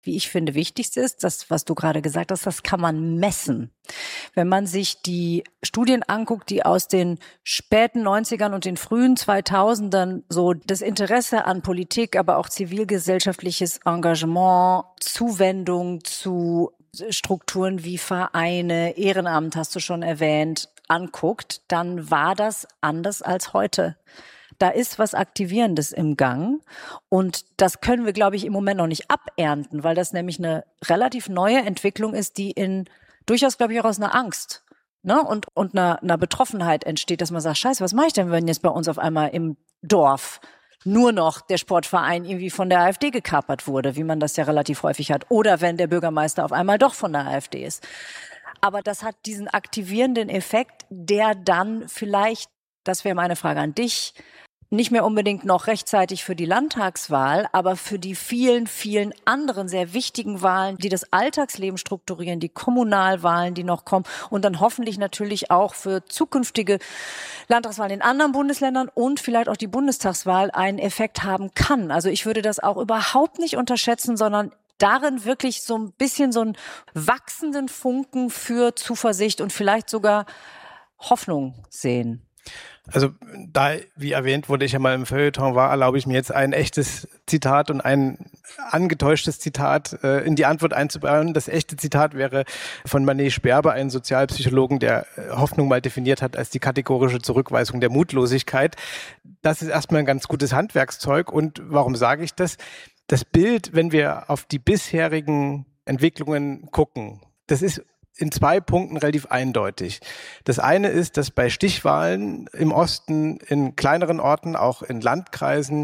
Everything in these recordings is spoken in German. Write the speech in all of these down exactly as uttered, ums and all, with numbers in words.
wie ich finde, Wichtigste ist, das, was du gerade gesagt hast, das kann man messen. Wenn man sich die Studien anguckt, die aus den späten neunzigern und den frühen zweitausendern so das Interesse an Politik, aber auch zivilgesellschaftliches Engagement, Zuwendung zu Strukturen wie Vereine, Ehrenamt, hast du schon erwähnt, anguckt, dann war das anders als heute. Da ist was Aktivierendes im Gang und das können wir, glaube ich, im Moment noch nicht abernten, weil das nämlich eine relativ neue Entwicklung ist, die in durchaus, glaube ich, auch aus einer Angst, ne, und und einer, einer Betroffenheit entsteht, dass man sagt, Scheiße, was mache ich denn, wenn jetzt bei uns auf einmal im Dorf nur noch der Sportverein irgendwie von der AfD gekapert wurde, wie man das ja relativ häufig hat, oder wenn der Bürgermeister auf einmal doch von der AfD ist. Aber das hat diesen aktivierenden Effekt, der dann vielleicht, das wäre meine Frage an dich, nicht mehr unbedingt noch rechtzeitig für die Landtagswahl, aber für die vielen, vielen anderen sehr wichtigen Wahlen, die das Alltagsleben strukturieren, die Kommunalwahlen, die noch kommen und dann hoffentlich natürlich auch für zukünftige Landtagswahlen in anderen Bundesländern und vielleicht auch die Bundestagswahl einen Effekt haben kann. Also ich würde das auch überhaupt nicht unterschätzen, sondern darin wirklich so ein bisschen so einen wachsenden Funken für Zuversicht und vielleicht sogar Hoffnung sehen. Also da, wie erwähnt, wurde ich ja mal im Feuilleton war, erlaube ich mir jetzt ein echtes Zitat und ein angetäuschtes Zitat äh, in die Antwort einzubauen. Das echte Zitat wäre von Manet Sperber, einem Sozialpsychologen, der Hoffnung mal definiert hat als die kategorische Zurückweisung der Mutlosigkeit. Das ist erstmal ein ganz gutes Handwerkszeug. Und warum sage ich das? Das Bild, wenn wir auf die bisherigen Entwicklungen gucken, das ist in zwei Punkten relativ eindeutig. Das eine ist, dass bei Stichwahlen im Osten, in kleineren Orten, auch in Landkreisen,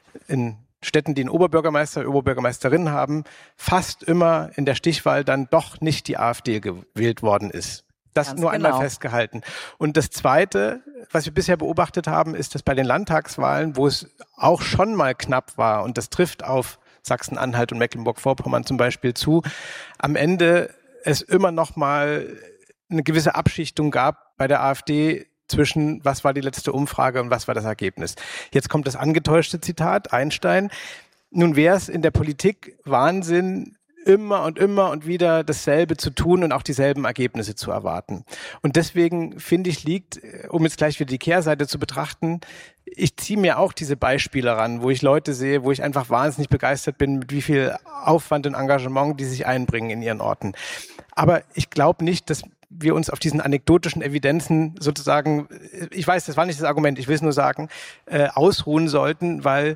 in Städten, die einen Oberbürgermeister, Oberbürgermeisterin haben, fast immer in der Stichwahl dann doch nicht die AfD gewählt worden ist. Das Ganz nur genau. einmal festgehalten. Und das Zweite, was wir bisher beobachtet haben, ist, dass bei den Landtagswahlen, wo es auch schon mal knapp war, und das trifft auf Sachsen-Anhalt und Mecklenburg-Vorpommern zum Beispiel zu, am Ende es immer noch mal eine gewisse Abschichtung gab bei der AfD zwischen, was war die letzte Umfrage und was war das Ergebnis. Jetzt kommt das angetäuschte Zitat, Einstein. Nun wäre es in der Politik Wahnsinn, immer und immer und wieder dasselbe zu tun und auch dieselben Ergebnisse zu erwarten. Und deswegen, finde ich, liegt, um jetzt gleich wieder die Kehrseite zu betrachten, ich ziehe mir auch diese Beispiele ran, wo ich Leute sehe, wo ich einfach wahnsinnig begeistert bin, mit wie viel Aufwand und Engagement die sich einbringen in ihren Orten. Aber ich glaube nicht, dass wir uns auf diesen anekdotischen Evidenzen sozusagen, ich weiß, das war nicht das Argument, ich will es nur sagen, äh, ausruhen sollten, weil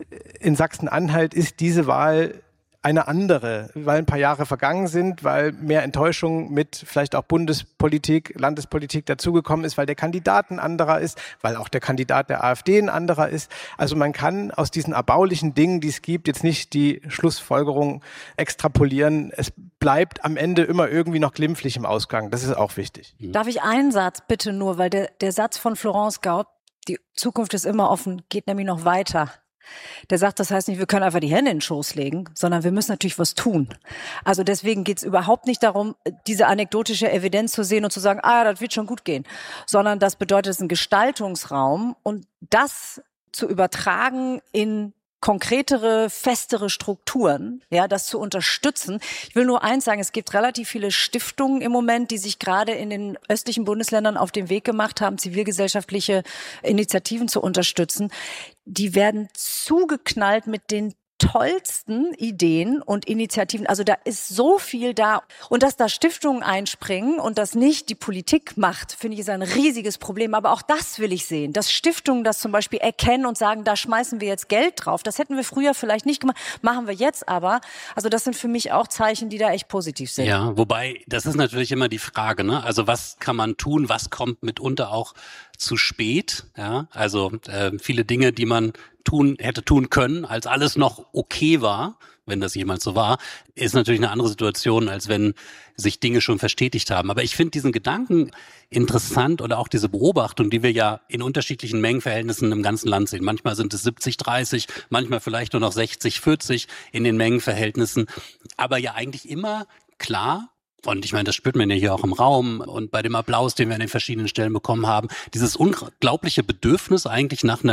in Sachsen-Anhalt ist diese Wahl eine andere, weil ein paar Jahre vergangen sind, weil mehr Enttäuschung mit vielleicht auch Bundespolitik, Landespolitik dazugekommen ist, weil der Kandidat ein anderer ist, weil auch der Kandidat der AfD ein anderer ist. Also man kann aus diesen erbaulichen Dingen, die es gibt, jetzt nicht die Schlussfolgerung extrapolieren. Es bleibt am Ende immer irgendwie noch glimpflich im Ausgang. Das ist auch wichtig. Darf ich einen Satz bitte nur, weil der, der Satz von Florence Gaub, die Zukunft ist immer offen, geht nämlich noch weiter. Der sagt, das heißt nicht, wir können einfach die Hände in den Schoß legen, sondern wir müssen natürlich was tun. Also deswegen geht es überhaupt nicht darum, diese anekdotische Evidenz zu sehen und zu sagen, ah, das wird schon gut gehen, sondern das bedeutet, es ist ein Gestaltungsraum und das zu übertragen in konkretere, festere Strukturen, ja, das zu unterstützen. Ich will nur eins sagen, es gibt relativ viele Stiftungen im Moment, die sich gerade in den östlichen Bundesländern auf den Weg gemacht haben, zivilgesellschaftliche Initiativen zu unterstützen. Die werden zugeknallt mit den tollsten Ideen und Initiativen. Also da ist so viel da. Und dass da Stiftungen einspringen und das nicht die Politik macht, finde ich, ist ein riesiges Problem. Aber auch das will ich sehen. Dass Stiftungen das zum Beispiel erkennen und sagen, da schmeißen wir jetzt Geld drauf. Das hätten wir früher vielleicht nicht gemacht, machen wir jetzt aber. Also das sind für mich auch Zeichen, die da echt positiv sind. Ja, wobei, das ist natürlich immer die Frage, ne? Also was kann man tun? Was kommt mitunter auch zu spät? Ja, also äh, viele Dinge, die man tun hätte tun können, als alles noch okay war, wenn das jemals so war, ist natürlich eine andere Situation, als wenn sich Dinge schon verstetigt haben. Aber ich finde diesen Gedanken interessant oder auch diese Beobachtung, die wir ja in unterschiedlichen Mengenverhältnissen im ganzen Land sehen. Manchmal sind es siebzig dreißig, manchmal vielleicht nur noch sechzig vierzig in den Mengenverhältnissen. Aber ja eigentlich immer klar, und ich meine, das spürt man ja hier auch im Raum und bei dem Applaus, den wir an den verschiedenen Stellen bekommen haben, dieses unglaubliche Bedürfnis eigentlich nach einer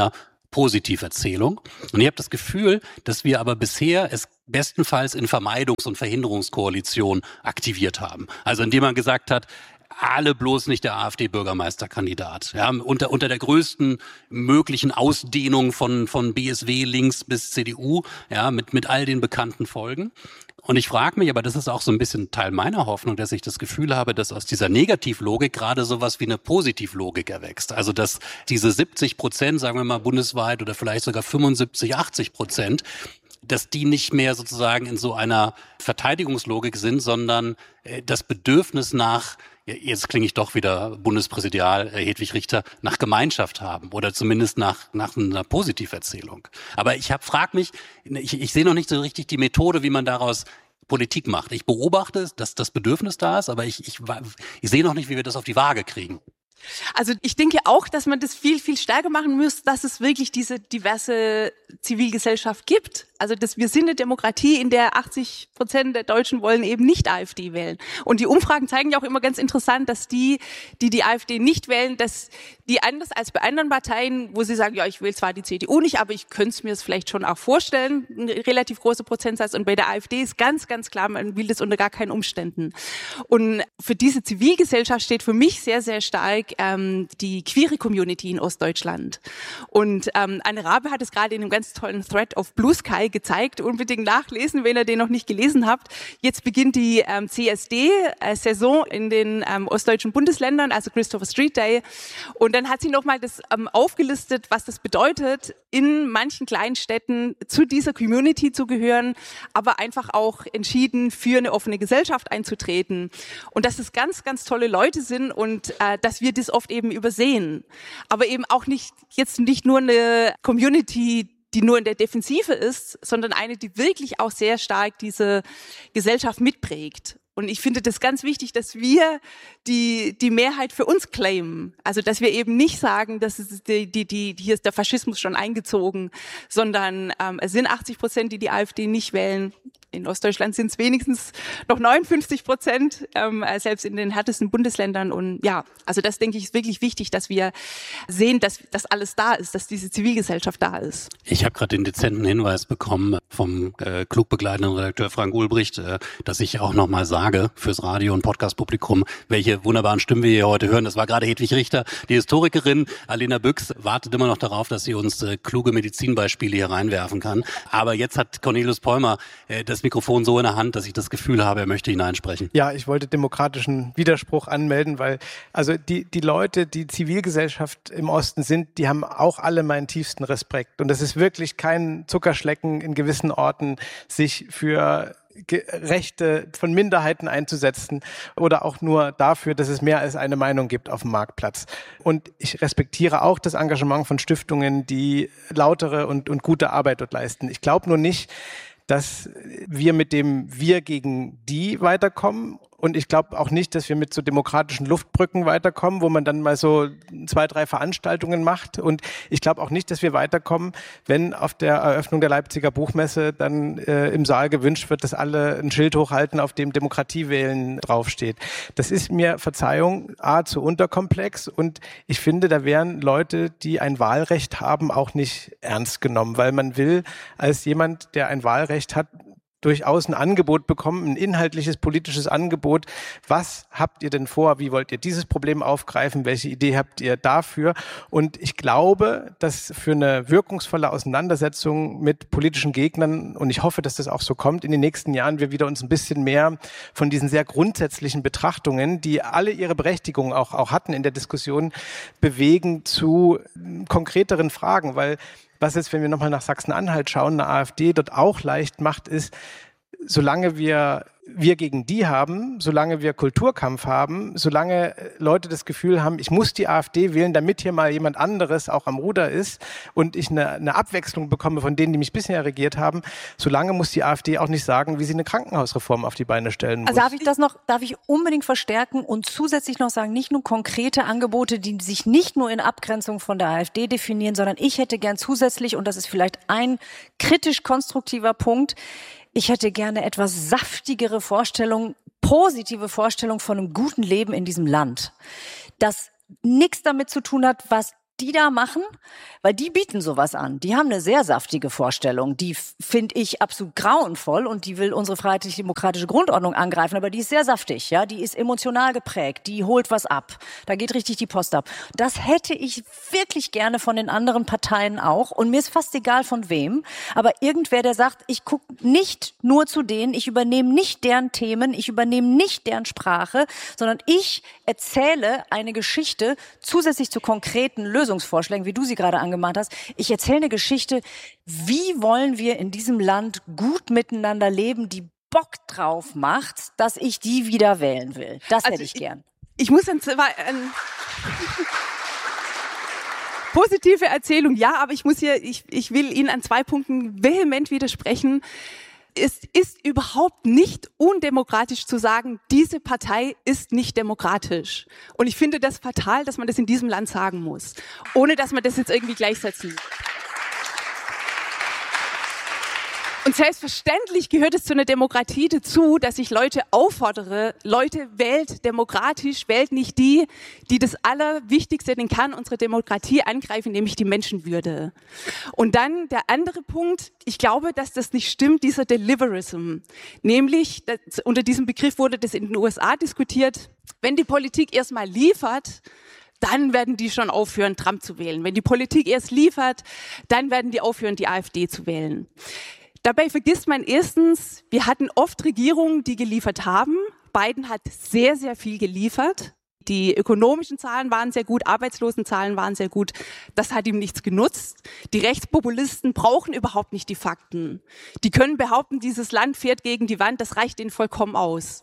Positiverzählung. Und ich habe das Gefühl, dass wir aber bisher es bestenfalls in Vermeidungs- und Verhinderungskoalition aktiviert haben. Also indem man gesagt hat, alle bloß nicht der AfD-Bürgermeisterkandidat. Ja, unter, unter der größten möglichen Ausdehnung von, von B S W links bis C D U, ja, mit, mit all den bekannten Folgen. Und ich frage mich, aber das ist auch so ein bisschen Teil meiner Hoffnung, dass ich das Gefühl habe, dass aus dieser Negativlogik gerade sowas wie eine Positivlogik erwächst. Also dass diese siebzig Prozent, sagen wir mal bundesweit oder vielleicht sogar fünfundsiebzig, achtzig Prozent, dass die nicht mehr sozusagen in so einer Verteidigungslogik sind, sondern das Bedürfnis nach, jetzt klinge ich doch wieder Bundespräsidial Hedwig Richter, nach Gemeinschaft haben oder zumindest nach nach einer Positiverzählung. Aber ich hab, frag mich, ich, ich sehe noch nicht so richtig die Methode, wie man daraus Politik macht. Ich beobachte, dass das Bedürfnis da ist, aber ich, ich, ich sehe noch nicht, wie wir das auf die Waage kriegen. Also ich denke auch, dass man das viel, viel stärker machen muss, dass es wirklich diese diverse Zivilgesellschaft gibt. Also dass wir sind eine Demokratie, in der achtzig Prozent der Deutschen wollen eben nicht AfD wählen. Und die Umfragen zeigen ja auch immer ganz interessant, dass die, die die AfD nicht wählen, dass die anders als bei anderen Parteien, wo sie sagen, ja, ich wähle zwar die C D U nicht, aber ich könnte es mir das vielleicht schon auch vorstellen, ein relativ großer Prozentsatz. Und bei der AfD ist ganz, ganz klar, man will das unter gar keinen Umständen. Und für diese Zivilgesellschaft steht für mich sehr, sehr stark ähm, die queere Community in Ostdeutschland. Und ähm, Anne Rabe hat es gerade in einem ganz tollen Thread auf Blue Sky gezeigt. Unbedingt nachlesen, wenn ihr den noch nicht gelesen habt. Jetzt beginnt die ähm, C S D-Saison in den ähm, ostdeutschen Bundesländern, also Christopher Street Day. Und dann hat sie nochmal das ähm, aufgelistet, was das bedeutet, in manchen kleinen Städten zu dieser Community zu gehören, aber einfach auch entschieden, für eine offene Gesellschaft einzutreten. Und dass es ganz, ganz tolle Leute sind und äh, dass wir das oft eben übersehen. Aber eben auch nicht jetzt nicht nur eine Community, die nur in der Defensive ist, sondern eine, die wirklich auch sehr stark diese Gesellschaft mitprägt. Und ich finde das ganz wichtig, dass wir die die Mehrheit für uns claimen. Also dass wir eben nicht sagen, dass es die die die hier ist der Faschismus schon eingezogen, sondern ähm, es sind achtzig Prozent, die die AfD nicht wählen. In Ostdeutschland sind es wenigstens noch neunundfünfzig Prozent, ähm, selbst in den härtesten Bundesländern. Und ja, also das denke ich ist wirklich wichtig, dass wir sehen, dass das alles da ist, dass diese Zivilgesellschaft da ist. Ich habe gerade den dezenten Hinweis bekommen vom äh, klug begleitenden Redakteur Frank Ulbricht, äh, dass ich auch nochmal sage fürs Radio- und Podcast-Publikum, welche wunderbaren Stimmen wir hier heute hören. Das war gerade Hedwig Richter, die Historikerin. Alena Büchs wartet immer noch darauf, dass sie uns äh, kluge Medizinbeispiele hier reinwerfen kann. Aber jetzt hat Cornelius Pollmer äh, das Mikrofon so in der Hand, dass ich das Gefühl habe, er möchte hineinsprechen. Ja, ich wollte demokratischen Widerspruch anmelden, weil also die die Leute, die Zivilgesellschaft im Osten sind, die haben auch alle meinen tiefsten Respekt. Und es ist wirklich kein Zuckerschlecken in gewissen Orten, sich für Rechte von Minderheiten einzusetzen oder auch nur dafür, dass es mehr als eine Meinung gibt auf dem Marktplatz. Und ich respektiere auch das Engagement von Stiftungen, die lautere und, und gute Arbeit dort leisten. Ich glaube nur nicht, dass wir mit dem Wir gegen die weiterkommen. Und ich glaube auch nicht, dass wir mit so demokratischen Luftbrücken weiterkommen, wo man dann mal so zwei, drei Veranstaltungen macht. Und ich glaube auch nicht, dass wir weiterkommen, wenn auf der Eröffnung der Leipziger Buchmesse dann äh, im Saal gewünscht wird, dass alle ein Schild hochhalten, auf dem Demokratie wählen draufsteht. Das ist mir, Verzeihung, A, zu unterkomplex. Und ich finde, da wären Leute, die ein Wahlrecht haben, auch nicht ernst genommen, weil man will als jemand, der ein Wahlrecht hat, durchaus ein Angebot bekommen, ein inhaltliches politisches Angebot. Was habt ihr denn vor? Wie wollt ihr dieses Problem aufgreifen? Welche Idee habt ihr dafür? Und ich glaube, dass für eine wirkungsvolle Auseinandersetzung mit politischen Gegnern, und ich hoffe, dass das auch so kommt, in den nächsten Jahren wir wieder uns ein bisschen mehr von diesen sehr grundsätzlichen Betrachtungen, die alle ihre Berechtigung auch, auch hatten in der Diskussion, bewegen zu konkreteren Fragen, weil was jetzt, wenn wir nochmal nach Sachsen-Anhalt schauen, eine AfD dort auch leicht macht, ist, solange wir wir gegen die haben, solange wir Kulturkampf haben, solange Leute das Gefühl haben, ich muss die AfD wählen, damit hier mal jemand anderes auch am Ruder ist und ich eine, eine Abwechslung bekomme von denen, die mich bisher regiert haben, solange muss die AfD auch nicht sagen, wie sie eine Krankenhausreform auf die Beine stellen muss. Also darf ich das noch, darf ich unbedingt verstärken und zusätzlich noch sagen, nicht nur konkrete Angebote, die sich nicht nur in Abgrenzung von der AfD definieren, sondern ich hätte gern zusätzlich, und das ist vielleicht ein kritisch konstruktiver Punkt, ich hätte gerne etwas saftigere Vorstellung, positive Vorstellung von einem guten Leben in diesem Land. Das nichts damit zu tun hat, was die da machen, weil die bieten sowas an. Die haben eine sehr saftige Vorstellung. Die finde ich absolut grauenvoll und die will unsere freiheitlich-demokratische Grundordnung angreifen, aber die ist sehr saftig, ja. Die ist emotional geprägt, die holt was ab. Da geht richtig die Post ab. Das hätte ich wirklich gerne von den anderen Parteien auch und mir ist fast egal von wem, aber irgendwer, der sagt, ich gucke nicht nur zu denen, ich übernehme nicht deren Themen, ich übernehme nicht deren Sprache, sondern ich erzähle eine Geschichte zusätzlich zu konkreten Lösungsvorschlägen, wie du sie gerade angemahnt hast. Ich erzähle eine Geschichte, wie wollen wir in diesem Land gut miteinander leben, die Bock drauf macht, dass ich die wieder wählen will. Das also hätte ich, ich gern. Ich muss dann zwar ähm, positive Erzählung, ja, aber ich muss hier, ich, ich will Ihnen an zwei Punkten vehement widersprechen. Es ist überhaupt nicht undemokratisch zu sagen, diese Partei ist nicht demokratisch. Und ich finde das fatal, dass man das in diesem Land sagen muss, ohne dass man das jetzt irgendwie gleichsetzen muss. Und selbstverständlich gehört es zu einer Demokratie dazu, dass ich Leute auffordere, Leute, wählt demokratisch, wählt nicht die, die das Allerwichtigste, den Kern unserer Demokratie angreifen, nämlich die Menschenwürde. Und dann der andere Punkt, ich glaube, dass das nicht stimmt, dieser Deliverism. Nämlich, das, unter diesem Begriff wurde das in den U S A diskutiert, wenn die Politik erstmal liefert, dann werden die schon aufhören, Trump zu wählen. Wenn die Politik erst liefert, dann werden die aufhören, die AfD zu wählen. Dabei vergisst man erstens, wir hatten oft Regierungen, die geliefert haben. Biden hat sehr, sehr viel geliefert. Die ökonomischen Zahlen waren sehr gut, Arbeitslosenzahlen waren sehr gut. Das hat ihm nichts genutzt. Die Rechtspopulisten brauchen überhaupt nicht die Fakten. Die können behaupten, dieses Land fährt gegen die Wand, das reicht ihnen vollkommen aus.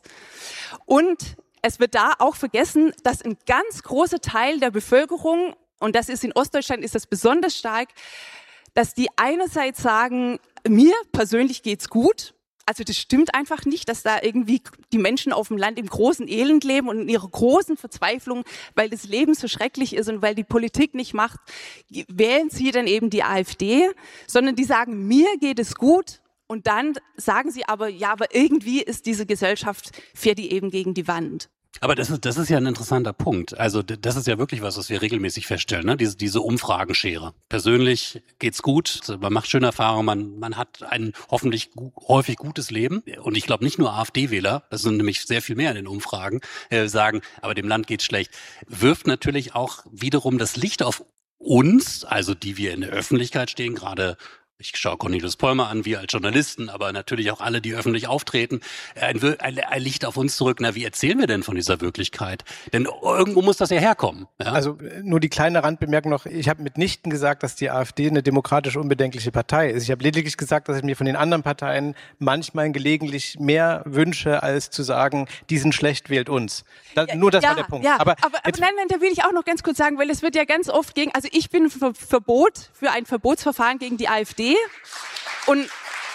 Und es wird da auch vergessen, dass ein ganz großer Teil der Bevölkerung, und das ist in Ostdeutschland ist das besonders stark, dass die einerseits sagen, mir persönlich geht's gut. Also das stimmt einfach nicht, dass da irgendwie die Menschen auf dem Land im großen Elend leben und in ihrer großen Verzweiflung, weil das Leben so schrecklich ist und weil die Politik nicht macht, wählen sie dann eben die AfD, sondern die sagen, mir geht es gut. Und dann sagen sie aber, ja, aber irgendwie ist diese Gesellschaft, fährt die eben gegen die Wand. Aber das ist, das ist ja ein interessanter Punkt. Also das ist ja wirklich was, was wir regelmäßig feststellen, ne? Diese, diese Umfragenschere. Persönlich geht's gut, man macht schöne Erfahrungen, man, man hat ein hoffentlich gu- häufig gutes Leben. Und ich glaube nicht nur AfD-Wähler, das sind nämlich sehr viel mehr in den Umfragen, äh, sagen, aber dem Land geht's schlecht. Wirft natürlich auch wiederum das Licht auf uns, also die wir in der Öffentlichkeit stehen, gerade ich schaue Cornelius Pollmer an, wir als Journalisten, aber natürlich auch alle, die öffentlich auftreten, ein, ein, ein Licht auf uns zurück. Na, wie erzählen wir denn von dieser Wirklichkeit? Denn irgendwo muss das ja herkommen. Ja? Also nur die kleine Randbemerkung noch, ich habe mitnichten gesagt, dass die AfD eine demokratisch unbedenkliche Partei ist. Ich habe lediglich gesagt, dass ich mir von den anderen Parteien manchmal gelegentlich mehr wünsche, als zu sagen, die sind schlecht, wählt uns. Das, ja, nur das ja, war der Punkt. Ja, aber aber, aber nein, nein, da will ich auch noch ganz kurz sagen, weil es wird ja ganz oft gegen, also ich bin für Verbot, für ein Verbotsverfahren gegen die AfD. Und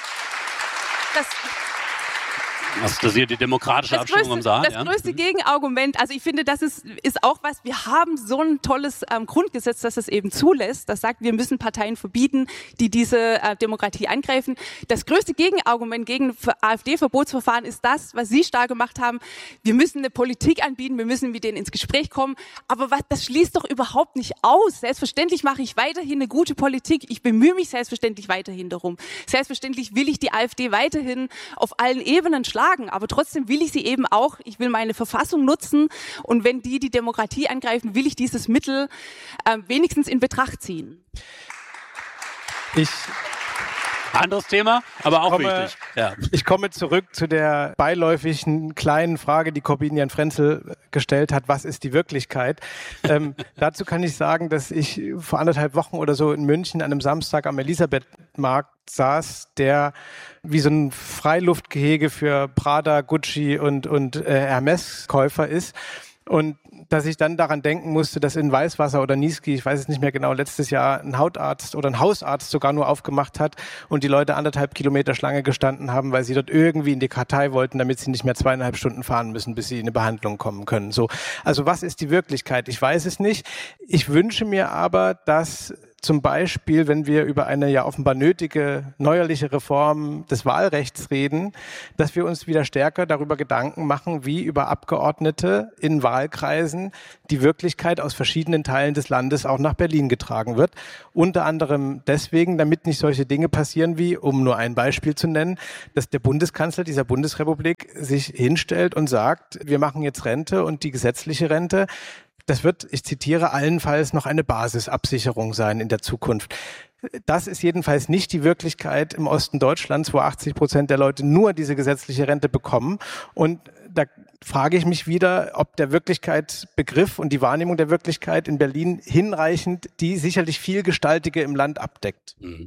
das, das ist hier die demokratische das Abstimmung größte, im Saal. Das ja? größte Gegenargument, also ich finde, das ist, ist auch was, wir haben so ein tolles ähm, Grundgesetz, das es eben zulässt, das sagt, wir müssen Parteien verbieten, die diese äh, Demokratie angreifen. Das größte Gegenargument gegen AfD-Verbotsverfahren ist das, was Sie stark gemacht haben, wir müssen eine Politik anbieten, wir müssen mit denen ins Gespräch kommen, aber was, das schließt doch überhaupt nicht aus. Selbstverständlich mache ich weiterhin eine gute Politik, ich bemühe mich selbstverständlich weiterhin darum. Selbstverständlich will ich die AfD weiterhin auf allen Ebenen schlagen, aber trotzdem will ich sie eben auch, ich will meine Verfassung nutzen und wenn die die Demokratie angreifen, will ich dieses Mittel äh, wenigstens in Betracht ziehen. Ich Anderes Thema, aber auch komme, wichtig. Ja. Ich komme zurück zu der beiläufigen kleinen Frage, die Corbinian Frenzel gestellt hat. Was ist die Wirklichkeit? ähm, dazu kann ich sagen, dass ich vor anderthalb Wochen oder so in München an einem Samstag am Elisabethmarkt saß, der wie so ein Freiluftgehege für Prada, Gucci und, und äh, Hermes-Käufer ist. Und dass ich dann daran denken musste, dass in Weißwasser oder Niesky, ich weiß es nicht mehr genau, letztes Jahr ein Hautarzt oder ein Hausarzt sogar nur aufgemacht hat und die Leute anderthalb Kilometer Schlange gestanden haben, weil sie dort irgendwie in die Kartei wollten, damit sie nicht mehr zweieinhalb Stunden fahren müssen, bis sie in eine Behandlung kommen können. So, also was ist die Wirklichkeit? Ich weiß es nicht. Ich wünsche mir aber, dass zum Beispiel, wenn wir über eine ja offenbar nötige neuerliche Reform des Wahlrechts reden, dass wir uns wieder stärker darüber Gedanken machen, wie über Abgeordnete in Wahlkreisen die Wirklichkeit aus verschiedenen Teilen des Landes auch nach Berlin getragen wird. Unter anderem deswegen, damit nicht solche Dinge passieren wie, um nur ein Beispiel zu nennen, dass der Bundeskanzler dieser Bundesrepublik sich hinstellt und sagt, wir machen jetzt Rente und die gesetzliche Rente, das wird, ich zitiere, allenfalls noch eine Basisabsicherung sein in der Zukunft. Das ist jedenfalls nicht die Wirklichkeit im Osten Deutschlands, wo achtzig Prozent der Leute nur diese gesetzliche Rente bekommen. Und da frage ich mich wieder, ob der Wirklichkeitsbegriff und die Wahrnehmung der Wirklichkeit in Berlin hinreichend die sicherlich vielgestaltige im Land abdeckt. Mhm.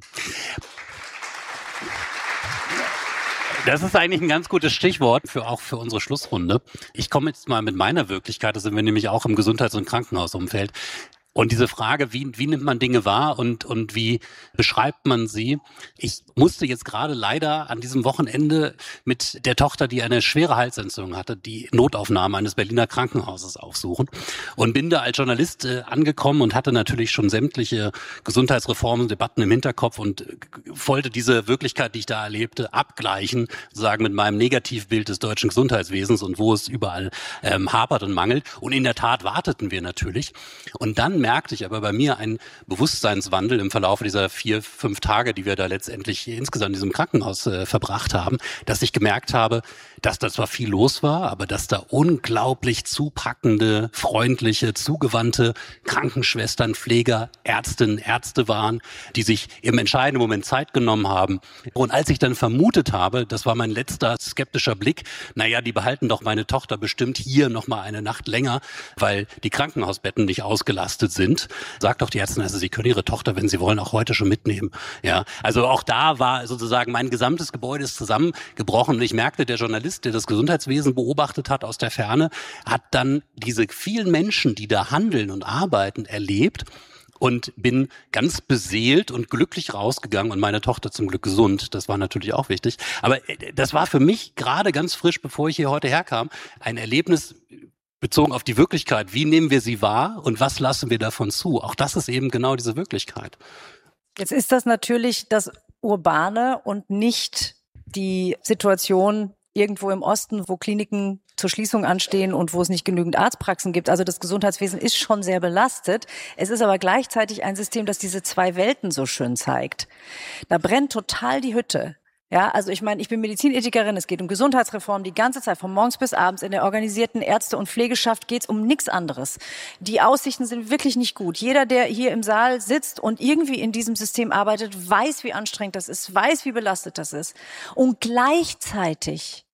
Das ist eigentlich ein ganz gutes Stichwort für auch für unsere Schlussrunde. Ich komme jetzt mal mit meiner Wirklichkeit, da sind wir nämlich auch im Gesundheits- und Krankenhausumfeld. Und diese Frage, wie, wie nimmt man Dinge wahr und, und wie beschreibt man sie? Ich musste jetzt gerade leider an diesem Wochenende mit der Tochter, die eine schwere Halsentzündung hatte, die Notaufnahme eines Berliner Krankenhauses aufsuchen und bin da als Journalist äh, angekommen und hatte natürlich schon sämtliche Gesundheitsreformen, Debatten im Hinterkopf und wollte diese Wirklichkeit, die ich da erlebte, abgleichen, sozusagen mit meinem Negativbild des deutschen Gesundheitswesens und wo es überall ähm, hapert und mangelt. Und in der Tat warteten wir natürlich. Und dann merkte ich aber bei mir einen Bewusstseinswandel im Verlauf dieser vier, fünf Tage, die wir da letztendlich insgesamt in diesem Krankenhaus äh, verbracht haben, dass ich gemerkt habe, dass da zwar viel los war, aber dass da unglaublich zupackende, freundliche, zugewandte Krankenschwestern, Pfleger, Ärztinnen, Ärzte waren, die sich im entscheidenden Moment Zeit genommen haben. Und als ich dann vermutet habe, das war mein letzter skeptischer Blick, naja, die behalten doch meine Tochter bestimmt hier noch mal eine Nacht länger, weil die Krankenhausbetten nicht ausgelastet sind, sagt doch die Ärztin, also sie können ihre Tochter, wenn sie wollen, auch heute schon mitnehmen. Ja, also auch da war sozusagen mein gesamtes Gebäude ist zusammengebrochen und ich merkte, der Journalist, der das Gesundheitswesen beobachtet hat aus der Ferne, hat dann diese vielen Menschen, die da handeln und arbeiten, erlebt und bin ganz beseelt und glücklich rausgegangen und meine Tochter zum Glück gesund. Das war natürlich auch wichtig. Aber das war für mich gerade ganz frisch, bevor ich hier heute herkam, ein Erlebnis bezogen auf die Wirklichkeit. Wie nehmen wir sie wahr und was lassen wir davon zu? Auch das ist eben genau diese Wirklichkeit. Jetzt ist das natürlich das Urbane und nicht die Situation irgendwo im Osten, wo Kliniken zur Schließung anstehen und wo es nicht genügend Arztpraxen gibt. Also das Gesundheitswesen ist schon sehr belastet. Es ist aber gleichzeitig ein System, das diese zwei Welten so schön zeigt. Da brennt total die Hütte. Ja, also ich meine, ich bin Medizinethikerin, es geht um Gesundheitsreform die ganze Zeit, von morgens bis abends. In der organisierten Ärzte- und Pflegeschaft geht es um nichts anderes. Die Aussichten sind wirklich nicht gut. Jeder, der hier im Saal sitzt und irgendwie in diesem System arbeitet, weiß, wie anstrengend das ist, weiß, wie belastet das ist. Und gleichzeitig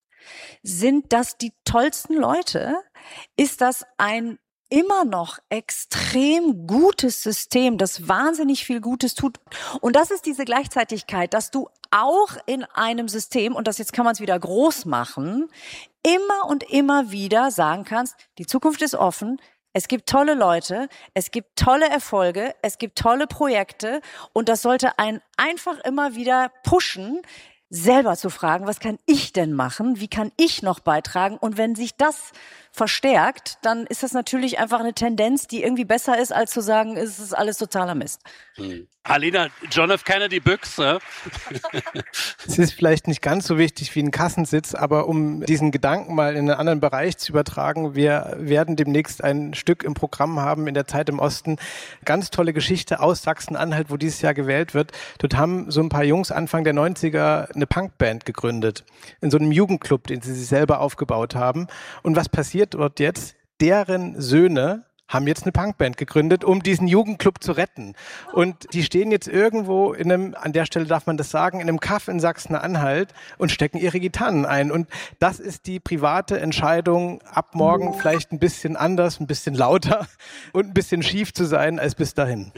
sind das die tollsten Leute, ist das ein immer noch extrem gutes System, das wahnsinnig viel Gutes tut. Und das ist diese Gleichzeitigkeit, dass du auch in einem System, und das jetzt kann man es wieder groß machen, immer und immer wieder sagen kannst, die Zukunft ist offen, es gibt tolle Leute, es gibt tolle Erfolge, es gibt tolle Projekte und das sollte einen einfach immer wieder pushen, selber zu fragen, was kann ich denn machen, wie kann ich noch beitragen? Und wenn sich das verstärkt, dann ist das natürlich einfach eine Tendenz, die irgendwie besser ist, als zu sagen, es ist alles totaler Mist. Hm. Alina, John F. Kennedy Büchse. Es ist vielleicht nicht ganz so wichtig wie ein Kassensitz, aber um diesen Gedanken mal in einen anderen Bereich zu übertragen, wir werden demnächst ein Stück im Programm haben in der Zeit im Osten. Ganz tolle Geschichte aus Sachsen-Anhalt, wo dieses Jahr gewählt wird. Dort haben so ein paar Jungs Anfang der neunziger eine Punkband gegründet. In so einem Jugendclub, den sie sich selber aufgebaut haben. Und was passiert dort jetzt? Deren Söhne haben jetzt eine Punkband gegründet, um diesen Jugendclub zu retten. Und die stehen jetzt irgendwo in einem, an der Stelle darf man das sagen, in einem Kaff in Sachsen-Anhalt und stecken ihre Gitarren ein. Und das ist die private Entscheidung, ab morgen vielleicht ein bisschen anders, ein bisschen lauter und ein bisschen schief zu sein als bis dahin.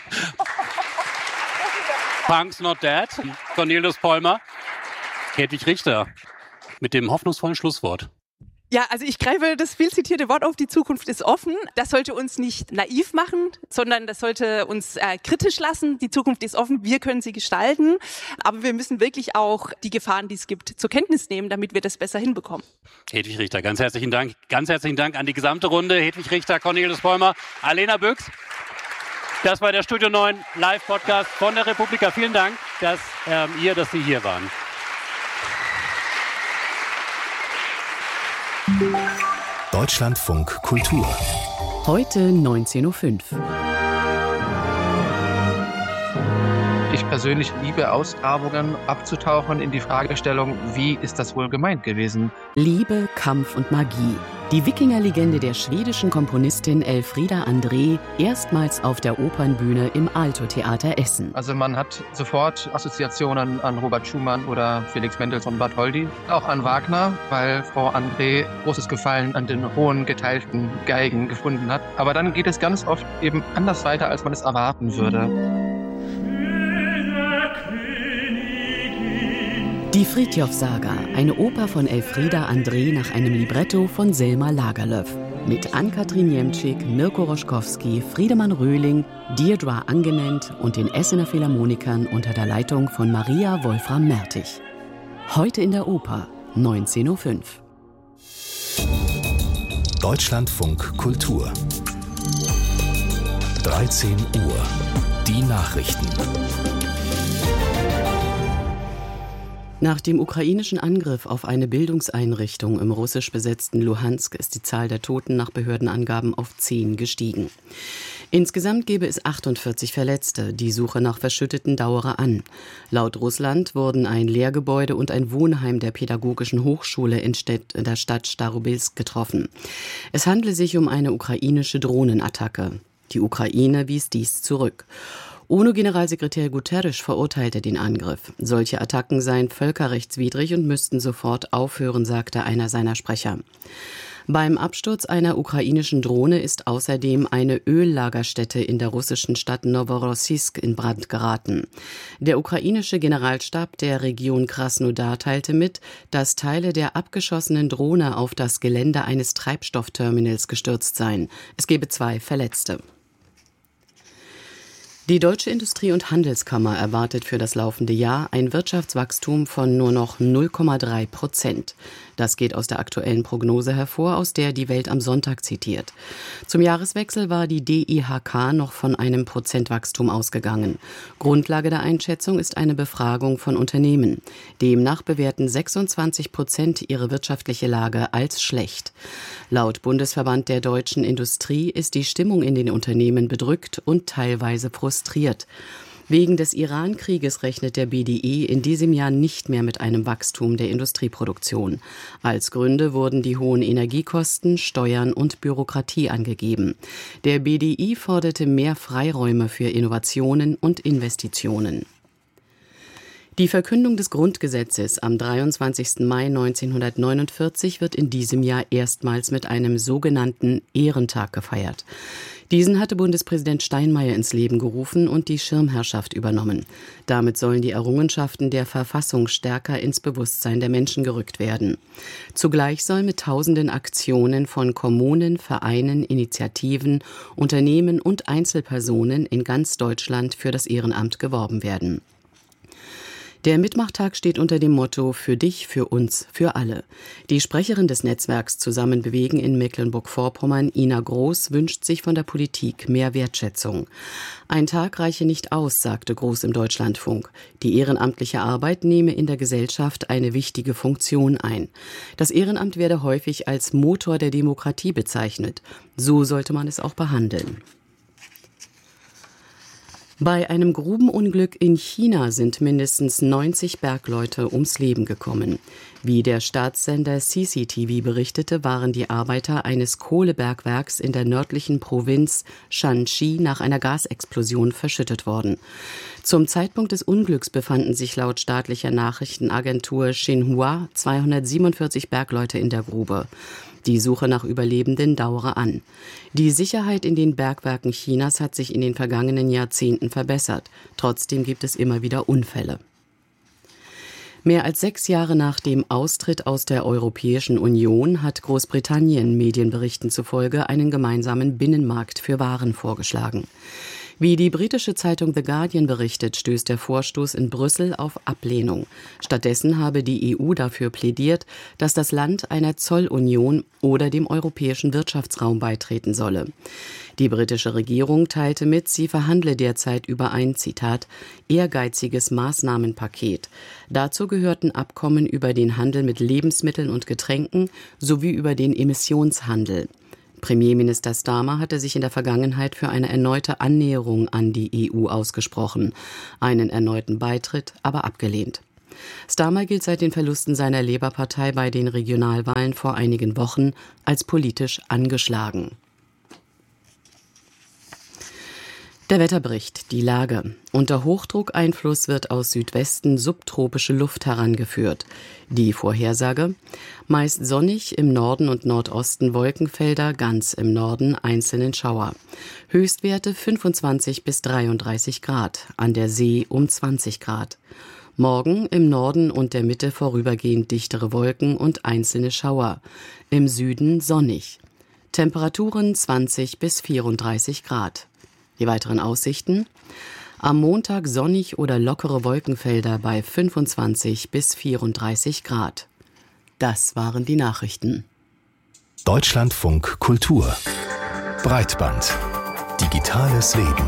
Punk's not dead. Cornelius Pollmer. Hedwig Richter mit dem hoffnungsvollen Schlusswort. Ja, also ich greife das viel zitierte Wort auf, die Zukunft ist offen. Das sollte uns nicht naiv machen, sondern das sollte uns äh, kritisch lassen. Die Zukunft ist offen, wir können sie gestalten. Aber wir müssen wirklich auch die Gefahren, die es gibt, zur Kenntnis nehmen, damit wir das besser hinbekommen. Hedwig Richter, ganz herzlichen Dank. Ganz herzlichen Dank an die gesamte Runde. Hedwig Richter, Cornelius Pollmer, Alena Büchs. Das war der Studio neun Live-Podcast von der Republika. Vielen Dank, dass ähm, ihr, dass Sie hier waren. Deutschlandfunk Kultur. Heute neunzehn Uhr fünf. Ich persönlich liebe Ausgrabungen, abzutauchen in die Fragestellung, wie ist das wohl gemeint gewesen? Liebe, Kampf und Magie. Die Wikingerlegende der schwedischen Komponistin Elfriede André erstmals auf der Opernbühne im Aalto-Theater Essen. Also man hat sofort Assoziationen an Robert Schumann oder Felix Mendelssohn Bartholdy, auch an Wagner, weil Frau André großes Gefallen an den hohen geteilten Geigen gefunden hat. Aber dann geht es ganz oft eben anders weiter, als man es erwarten würde. Die Frithjof-Saga, eine Oper von Elfriede André nach einem Libretto von Selma Lagerlöf. Mit Ann-Kathrin Jemtschik, Mirko Roschkowski, Friedemann Röhling, Deirdre Angenent und den Essener Philharmonikern unter der Leitung von Maria Wolfram Mertig. Heute in der Oper, neunzehn Uhr fünf. Deutschlandfunk Kultur. dreizehn Uhr. Die Nachrichten. Nach dem ukrainischen Angriff auf eine Bildungseinrichtung im russisch besetzten Luhansk ist die Zahl der Toten nach Behördenangaben auf zehn gestiegen. Insgesamt gäbe es achtundvierzig Verletzte. Die Suche nach Verschütteten dauere an. Laut Russland wurden ein Lehrgebäude und ein Wohnheim der Pädagogischen Hochschule in der Stadt Starobilsk getroffen. Es handle sich um eine ukrainische Drohnenattacke. Die Ukraine wies dies zurück. UNO-Generalsekretär Guterres verurteilte den Angriff. Solche Attacken seien völkerrechtswidrig und müssten sofort aufhören, sagte einer seiner Sprecher. Beim Absturz einer ukrainischen Drohne ist außerdem eine Öllagerstätte in der russischen Stadt Novorossiysk in Brand geraten. Der ukrainische Generalstab der Region Krasnodar teilte mit, dass Teile der abgeschossenen Drohne auf das Gelände eines Treibstoffterminals gestürzt seien. Es gebe zwei Verletzte. Die Deutsche Industrie- und Handelskammer erwartet für das laufende Jahr ein Wirtschaftswachstum von nur noch null Komma drei Prozent. Das geht aus der aktuellen Prognose hervor, aus der die Welt am Sonntag zitiert. Zum Jahreswechsel war die D I H K noch von einem Prozentwachstum ausgegangen. Grundlage der Einschätzung ist eine Befragung von Unternehmen. Demnach bewerten sechsundzwanzig Prozent ihre wirtschaftliche Lage als schlecht. Laut Bundesverband der deutschen Industrie ist die Stimmung in den Unternehmen bedrückt und teilweise frustriert. Wegen des Iran-Krieges rechnet der B D I in diesem Jahr nicht mehr mit einem Wachstum der Industrieproduktion. Als Gründe wurden die hohen Energiekosten, Steuern und Bürokratie angegeben. Der B D I forderte mehr Freiräume für Innovationen und Investitionen. Die Verkündung des Grundgesetzes am dreiundzwanzigsten Mai neunzehnhundertneunundvierzig wird in diesem Jahr erstmals mit einem sogenannten Ehrentag gefeiert. Diesen hatte Bundespräsident Steinmeier ins Leben gerufen und die Schirmherrschaft übernommen. Damit sollen die Errungenschaften der Verfassung stärker ins Bewusstsein der Menschen gerückt werden. Zugleich soll mit tausenden Aktionen von Kommunen, Vereinen, Initiativen, Unternehmen und Einzelpersonen in ganz Deutschland für das Ehrenamt geworben werden. Der Mitmachtag steht unter dem Motto „Für dich, für uns, für alle“. Die Sprecherin des Netzwerks Zusammen bewegen in Mecklenburg-Vorpommern, Ina Groß, wünscht sich von der Politik mehr Wertschätzung. Ein Tag reiche nicht aus, sagte Groß im Deutschlandfunk. Die ehrenamtliche Arbeit nehme in der Gesellschaft eine wichtige Funktion ein. Das Ehrenamt werde häufig als Motor der Demokratie bezeichnet. So sollte man es auch behandeln. Bei einem Grubenunglück in China sind mindestens neunzig Bergleute ums Leben gekommen. Wie der Staatssender C C T V berichtete, waren die Arbeiter eines Kohlebergwerks in der nördlichen Provinz Shanxi nach einer Gasexplosion verschüttet worden. Zum Zeitpunkt des Unglücks befanden sich laut staatlicher Nachrichtenagentur Xinhua zweihundertsiebenundvierzig Bergleute in der Grube. Die Suche nach Überlebenden dauere an. Die Sicherheit in den Bergwerken Chinas hat sich in den vergangenen Jahrzehnten verbessert. Trotzdem gibt es immer wieder Unfälle. Mehr als sechs Jahre nach dem Austritt aus der Europäischen Union hat Großbritannien Medienberichten zufolge einen gemeinsamen Binnenmarkt für Waren vorgeschlagen. Wie die britische Zeitung The Guardian berichtet, stößt der Vorstoß in Brüssel auf Ablehnung. Stattdessen habe die E U dafür plädiert, dass das Land einer Zollunion oder dem europäischen Wirtschaftsraum beitreten solle. Die britische Regierung teilte mit, sie verhandle derzeit über ein, Zitat, ehrgeiziges Maßnahmenpaket. Dazu gehörten Abkommen über den Handel mit Lebensmitteln und Getränken sowie über den Emissionshandel. Premierminister Starmer hatte sich in der Vergangenheit für eine erneute Annäherung an die E U ausgesprochen, einen erneuten Beitritt aber abgelehnt. Starmer gilt seit den Verlusten seiner Labour-Partei bei den Regionalwahlen vor einigen Wochen als politisch angeschlagen. Der Wetterbericht, die Lage. Unter Hochdruckeinfluss wird aus Südwesten subtropische Luft herangeführt. Die Vorhersage: meist sonnig, im Norden und Nordosten Wolkenfelder, ganz im Norden einzelnen Schauer. Höchstwerte fünfundzwanzig bis dreiunddreißig Grad, an der See um zwanzig Grad. Morgen im Norden und der Mitte vorübergehend dichtere Wolken und einzelne Schauer. Im Süden sonnig. Temperaturen zwanzig bis vierunddreißig Grad. Die weiteren Aussichten: am Montag sonnig oder lockere Wolkenfelder bei fünfundzwanzig bis vierunddreißig Grad. Das waren die Nachrichten. Deutschlandfunk Kultur. Breitband. Digitales Leben.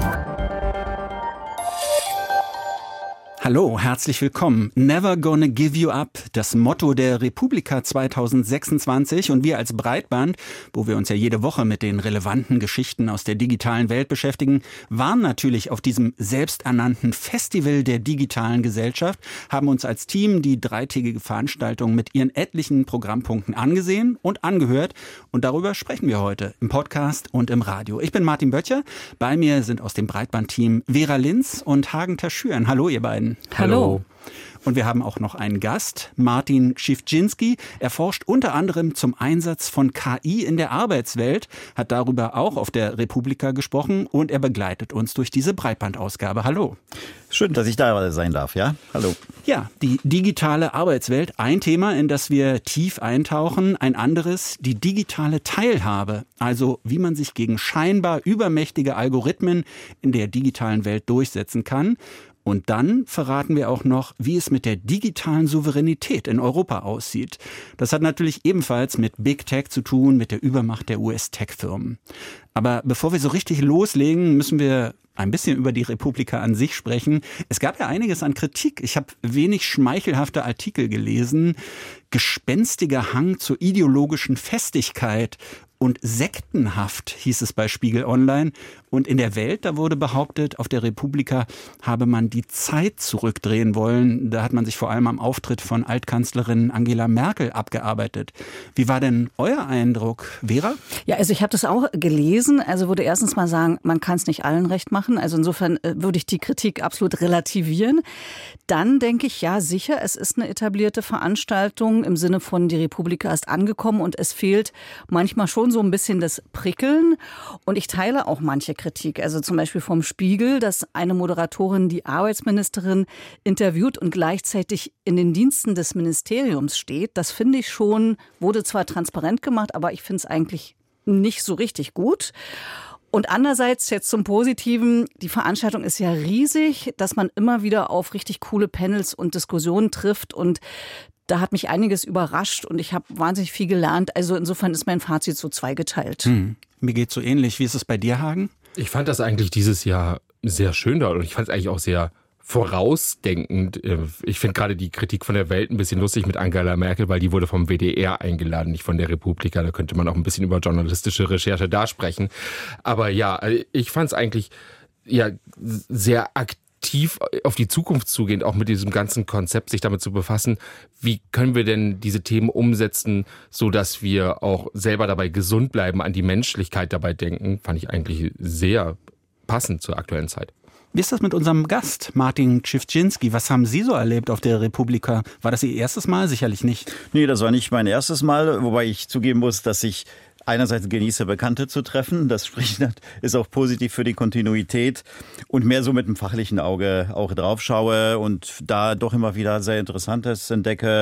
Hallo, herzlich willkommen. Never gonna give you up, das Motto der Republika zwanzig sechsundzwanzig, und wir als Breitband, wo wir uns ja jede Woche mit den relevanten Geschichten aus der digitalen Welt beschäftigen, waren natürlich auf diesem selbsternannten Festival der digitalen Gesellschaft, haben uns als Team die dreitägige Veranstaltung mit ihren etlichen Programmpunkten angesehen und angehört, und darüber sprechen wir heute im Podcast und im Radio. Ich bin Martin Böttcher, bei mir sind aus dem Breitband-Team Vera Linz und Hagen Taschüren. Hallo ihr beiden. Hallo. Und wir haben auch noch einen Gast, Martin Schiwczynski. Er forscht unter anderem zum Einsatz von K I in der Arbeitswelt, hat darüber auch auf der Republika gesprochen, und er begleitet uns durch diese Breitbandausgabe. Hallo. Schön, dass ich da sein darf, ja? Hallo. Ja, die digitale Arbeitswelt, ein Thema, in das wir tief eintauchen. Ein anderes, die digitale Teilhabe, also wie man sich gegen scheinbar übermächtige Algorithmen in der digitalen Welt durchsetzen kann. Und dann verraten wir auch noch, wie es mit der digitalen Souveränität in Europa aussieht. Das hat natürlich ebenfalls mit Big Tech zu tun, mit der Übermacht der U S-Tech-Firmen. Aber bevor wir so richtig loslegen, müssen wir ein bisschen über die Republika an sich sprechen. Es gab ja einiges an Kritik. Ich habe wenig schmeichelhafte Artikel gelesen. Gespenstiger Hang zur ideologischen Festigkeit und sektenhaft, hieß es bei Spiegel Online. Und in der Welt, da wurde behauptet, auf der Republika habe man die Zeit zurückdrehen wollen. Da hat man sich vor allem am Auftritt von Altkanzlerin Angela Merkel abgearbeitet. Wie war denn euer Eindruck, Vera? Ja, also ich habe das auch gelesen. Also würde erstens mal sagen, man kann es nicht allen recht machen. Also insofern äh, würde ich die Kritik absolut relativieren. Dann denke ich, ja sicher, es ist eine etablierte Veranstaltung im Sinne von, die Republika ist angekommen und es fehlt manchmal schon so ein bisschen das Prickeln. Und ich teile auch manche Kritik. Also zum Beispiel vom Spiegel, dass eine Moderatorin die Arbeitsministerin interviewt und gleichzeitig in den Diensten des Ministeriums steht. Das finde ich schon, wurde zwar transparent gemacht, aber ich finde es eigentlich nicht so richtig gut. Und andererseits jetzt zum Positiven, die Veranstaltung ist ja riesig, dass man immer wieder auf richtig coole Panels und Diskussionen trifft, und da hat mich einiges überrascht und ich habe wahnsinnig viel gelernt. Also insofern ist mein Fazit so zweigeteilt. Hm. Mir geht's so ähnlich. Wie ist es bei dir, Hagen? Ich fand das eigentlich dieses Jahr sehr schön dort, und ich fand es eigentlich auch sehr vorausdenkend. Ich finde gerade die Kritik von der Welt ein bisschen lustig mit Angela Merkel, weil die wurde vom W D R eingeladen, nicht von der Republika. Da könnte man auch ein bisschen über journalistische Recherche da sprechen. Aber ja, ich fand es eigentlich ja sehr aktiv auf die Zukunft zugehend, auch mit diesem ganzen Konzept, sich damit zu befassen, wie können wir denn diese Themen umsetzen, so dass wir auch selber dabei gesund bleiben, an die Menschlichkeit dabei denken, fand ich eigentlich sehr passend zur aktuellen Zeit. Wie ist das mit unserem Gast, Martin Schiwczynski? Was haben Sie so erlebt auf der Republika? War das Ihr erstes Mal? Sicherlich nicht. Nee, das war nicht mein erstes Mal, wobei ich zugeben muss, dass ich einerseits genieße, Bekannte zu treffen. Das spricht, ist auch positiv für die Kontinuität, und mehr so mit dem fachlichen Auge auch drauf schaue und da doch immer wieder sehr Interessantes entdecke.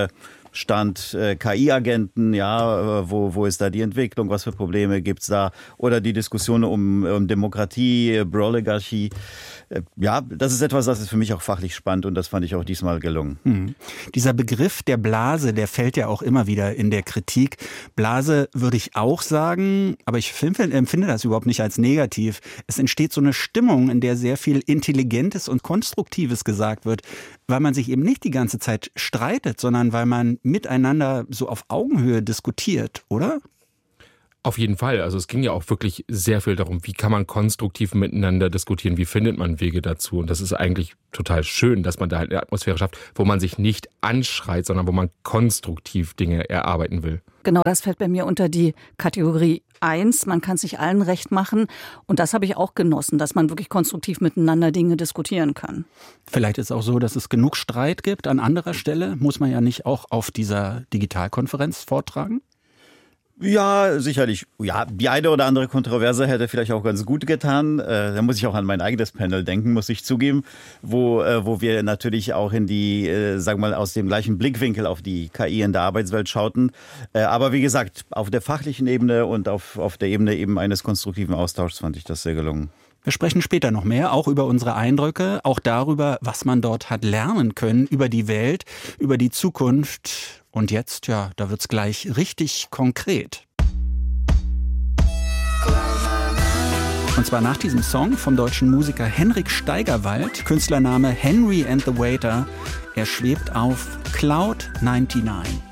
Stand äh, K I-Agenten, ja, äh, wo, wo ist da die Entwicklung, was für Probleme gibt's da? Oder die Diskussion um, um Demokratie, Pro-Oligarchie. Äh, ja, das ist etwas, das ist für mich auch fachlich spannend und das fand ich auch diesmal gelungen. Hm. Dieser Begriff der Blase, der fällt ja auch immer wieder in der Kritik. Blase würde ich auch sagen, aber ich empfinde das überhaupt nicht als negativ. Es entsteht so eine Stimmung, in der sehr viel Intelligentes und Konstruktives gesagt wird, weil man sich eben nicht die ganze Zeit streitet, sondern weil man miteinander so auf Augenhöhe diskutiert, oder? Auf jeden Fall. Also es ging ja auch wirklich sehr viel darum, wie kann man konstruktiv miteinander diskutieren, wie findet man Wege dazu. Und das ist eigentlich total schön, dass man da halt eine Atmosphäre schafft, wo man sich nicht anschreit, sondern wo man konstruktiv Dinge erarbeiten will. Genau, das fällt bei mir unter die Kategorie eins. Man kann es nicht allen recht machen. Und das habe ich auch genossen, dass man wirklich konstruktiv miteinander Dinge diskutieren kann. Vielleicht ist es auch so, dass es genug Streit gibt an anderer Stelle. Muss man ja nicht auch auf dieser Digitalkonferenz vortragen? Ja, sicherlich. Ja, die eine oder andere Kontroverse hätte vielleicht auch ganz gut getan. Äh, da muss ich auch an mein eigenes Panel denken, muss ich zugeben, wo äh, wo wir natürlich auch in die, äh, sagen wir mal, aus dem gleichen Blickwinkel auf die K I in der Arbeitswelt schauten. Äh, aber wie gesagt, auf der fachlichen Ebene und auf auf der Ebene eben eines konstruktiven Austauschs fand ich das sehr gelungen. Wir sprechen später noch mehr, auch über unsere Eindrücke, auch darüber, was man dort hat lernen können, über die Welt, über die Zukunft. Und jetzt, ja, da wird's gleich richtig konkret. Und zwar nach diesem Song vom deutschen Musiker Henrik Steigerwald, Künstlername Henry and the Waiter. Er schwebt auf Cloud neunundneunzig.